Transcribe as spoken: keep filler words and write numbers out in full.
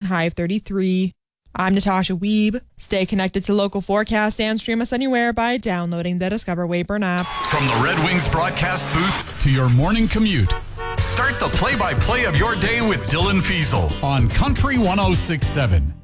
high of thirty-three. I'm Natasha Weeb. Stay connected to local forecast and stream us anywhere by downloading the Discover Wayburn app. From the Red Wings broadcast booth to your morning commute, start the play-by-play of your day with Dylan Fiesel on Country one oh six point seven.